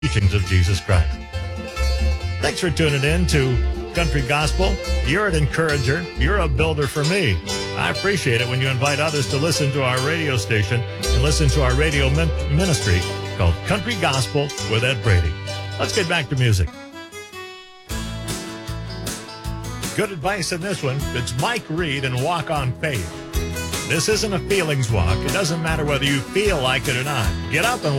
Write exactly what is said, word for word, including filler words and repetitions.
teachings of Jesus Christ. Thanks for tuning in to Country Gospel. You're an encourager. You're a builder for me. I appreciate it when you invite others to listen to our radio station and listen to our radio min- ministry called Country Gospel with Ed Brady. Let's get back to music. Good advice in this one. It's Mike Reed and Walk on Faith. This isn't a feelings walk. It doesn't matter whether you feel like it or not. Get up and